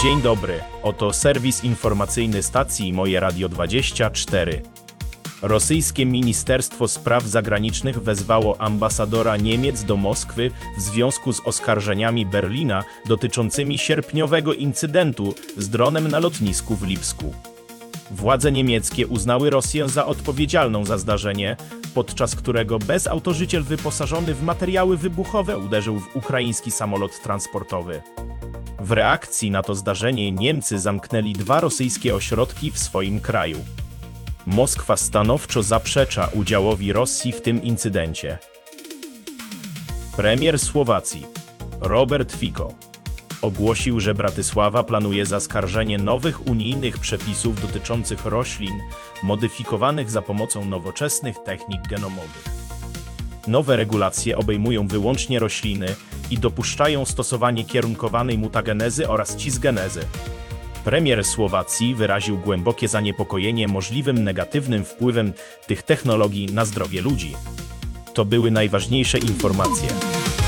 Dzień dobry, oto serwis informacyjny stacji Moje Radio 24. Rosyjskie Ministerstwo Spraw Zagranicznych wezwało ambasadora Niemiec do Moskwy w związku z oskarżeniami Berlina dotyczącymi sierpniowego incydentu z dronem na lotnisku w Lipsku. Władze niemieckie uznały Rosję za odpowiedzialną za zdarzenie, podczas którego bezautożyciel wyposażony w materiały wybuchowe uderzył w ukraiński samolot transportowy. W reakcji na to zdarzenie Niemcy zamknęli 2 rosyjskie ośrodki w swoim kraju. Moskwa stanowczo zaprzecza udziałowi Rosji w tym incydencie. Premier Słowacji Robert Fico ogłosił, że Bratysława planuje zaskarżenie nowych unijnych przepisów dotyczących roślin modyfikowanych za pomocą nowoczesnych technik genomowych. Nowe regulacje obejmują wyłącznie rośliny i dopuszczają stosowanie kierunkowanej mutagenezy oraz cisgenezy. Premier Słowacji wyraził głębokie zaniepokojenie możliwym negatywnym wpływem tych technologii na zdrowie ludzi. To były najważniejsze informacje.